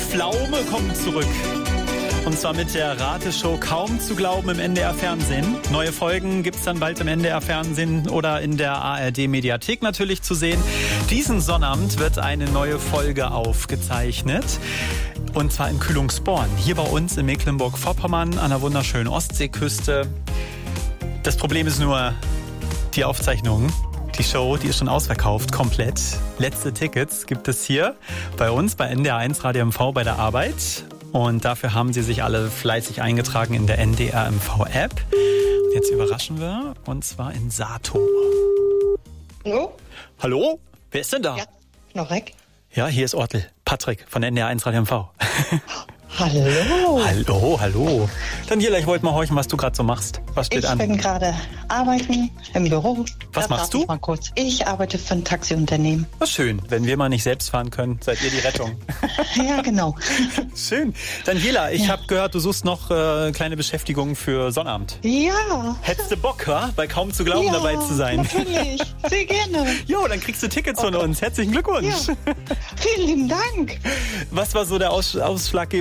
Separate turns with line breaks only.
Pflaume kommt zurück. Und zwar mit der Rateshow Kaum zu glauben im NDR Fernsehen. Neue Folgen gibt's dann bald im NDR Fernsehen oder in der ARD Mediathek natürlich zu sehen. Diesen Sonnabend wird eine neue Folge aufgezeichnet. Und zwar in Kühlungsborn, hier bei uns in Mecklenburg-Vorpommern an der wunderschönen Ostseeküste. Das Problem ist nur die Aufzeichnung. Die Show, die ist schon ausverkauft, komplett. Letzte Tickets gibt es hier bei uns, bei NDR1 Radio MV bei der Arbeit. Und dafür haben sie sich alle fleißig eingetragen in der NDR MV-App. Und jetzt überraschen wir, und zwar in Sato.
Hallo?
Hallo? Wer ist denn da?
Ja, noch weg.
Ja, hier ist Ortel, Patrick von NDR1 Radio MV.
Hallo.
Hallo. Daniela, ich wollte mal horchen, was du gerade so machst. Was steht an?
Ich bin gerade arbeiten im Büro.
Was machst du?
Mal kurz. Ich arbeite für ein Taxiunternehmen.
Was schön. Wenn wir mal nicht selbst fahren können, seid ihr die Rettung.
Ja, genau.
Schön. Daniela, ich habe gehört, du suchst noch kleine Beschäftigung für Sonnabend.
Ja.
Hättest du Bock, wa? Bei Kaum zu glauben dabei zu sein?
Natürlich. Sehr gerne.
Jo, dann kriegst du Tickets von uns. Herzlichen Glückwunsch.
Ja. Vielen lieben Dank.
Was war so der ausschlaggebende